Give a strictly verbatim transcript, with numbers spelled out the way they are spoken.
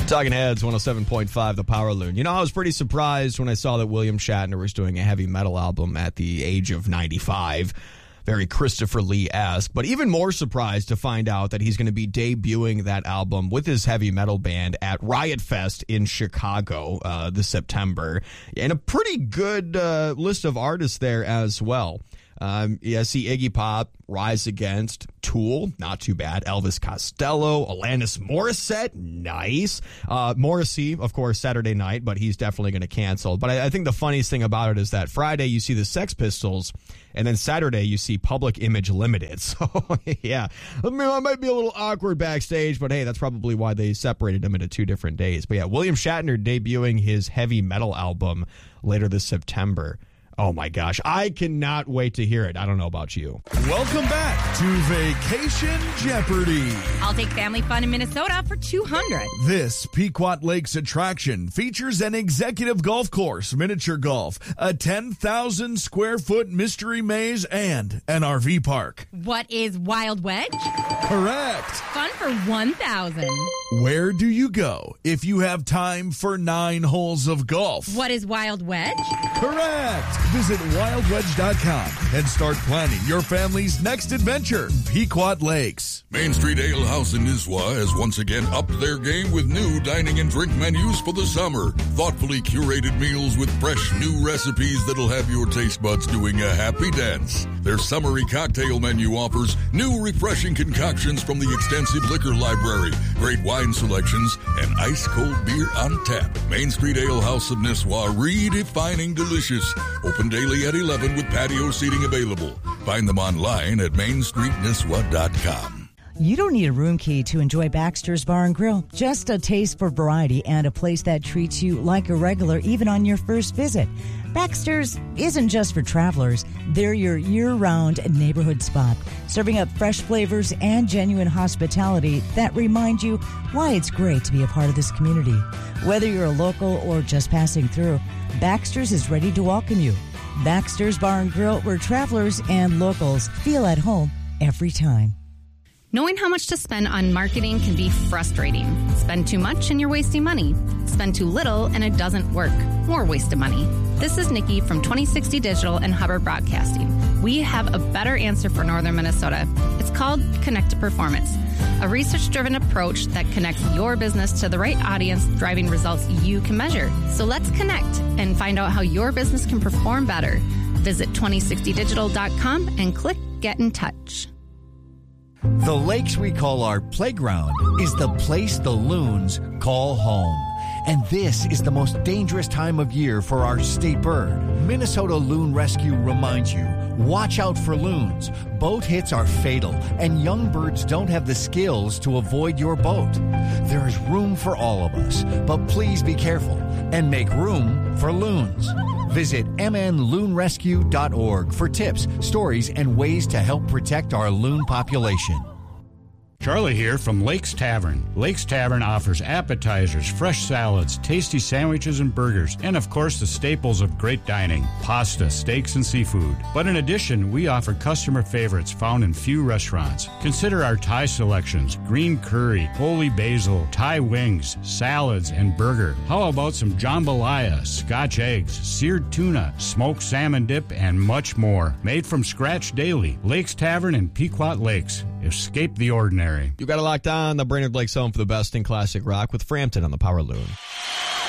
Talking Heads, one oh seven point five, The Power Loon. You know, I was pretty surprised when I saw that William Shatner was doing a heavy metal album at the age of ninety-five. Very Christopher Lee-esque. But even more surprised to find out that he's going to be debuting that album with his heavy metal band at Riot Fest in Chicago uh, this September. And a pretty good uh, list of artists there as well. Um, yeah, I see Iggy Pop, Rise Against, Tool, not too bad, Elvis Costello, Alanis Morissette, nice. Uh, Morrissey, of course, Saturday night, but he's definitely going to cancel. But I, I think the funniest thing about it is that Friday you see the Sex Pistols, and then Saturday you see Public Image Limited. So, yeah, I mean, I might be a little awkward backstage, but hey, that's probably why they separated them into two different days. But yeah, William Shatner debuting his heavy metal album later this September. Oh, my gosh. I cannot wait to hear it. I don't know about you. Welcome back to Vacation Jeopardy! I'll take family fun in Minnesota for two hundred dollars. This Pequot Lakes attraction features an executive golf course, miniature golf, a ten thousand square foot mystery maze, and an R V park. What is Wild Wedge? Correct. Fun for one thousand dollars. Where do you go if you have time for nine holes of golf? What is Wild Wedge? Correct. Visit wild wedge dot com and start planning your family's next adventure. Pequot Lakes. Main Street Ale House in Nisswa has once again upped their game with new dining and drink menus for the summer. Thoughtfully curated meals with fresh new recipes that'll have your taste buds doing a happy dance. Their summery cocktail menu offers new refreshing concoctions from the extensive liquor library, great wine selections, and ice-cold beer on tap. Main Street Ale House of Nisswa, redefining delicious. Open daily at eleven with patio seating available. Find them online at main street nisswa dot com. You don't need a room key to enjoy Baxter's Bar and Grill. Just a taste for variety and a place that treats you like a regular even on your first visit. Baxter's isn't just for travelers. They're your year-round neighborhood spot, serving up fresh flavors and genuine hospitality that remind you why it's great to be a part of this community. Whether you're a local or just passing through, Baxter's is ready to welcome you. Baxter's Bar and Grill, where travelers and locals feel at home every time. Knowing how much to spend on marketing can be frustrating. Spend too much and you're wasting money. Spend too little and it doesn't work. More waste of money. This is Nikki from twenty sixty Digital and Hubbard Broadcasting. We have a better answer for Northern Minnesota. It's called Connect to Performance, a research-driven approach that connects your business to the right audience, driving results you can measure. So let's connect and find out how your business can perform better. Visit twenty sixty digital dot com and click Get in Touch. The lakes we call our playground is the place the loons call home. And this is the most dangerous time of year for our state bird. Minnesota Loon Rescue reminds you, watch out for loons. Boat hits are fatal, and young birds don't have the skills to avoid your boat. There is room for all of us, but please be careful and make room for loons. Visit m n loon rescue dot org for tips, stories, and ways to help protect our loon population. Charlie here from Lakes Tavern. Lakes Tavern offers appetizers, fresh salads, tasty sandwiches and burgers, and of course the staples of great dining, pasta, steaks, and seafood. But in addition, we offer customer favorites found in few restaurants. Consider our Thai selections, green curry, holy basil, Thai wings, salads, and burger. How about some jambalaya, Scotch eggs, seared tuna, smoked salmon dip, and much more. Made from scratch daily. Lakes Tavern in Pequot Lakes. Escape the ordinary. You got it locked on the Brainerd Lakes home for the best in classic rock with Frampton on the Power Loon.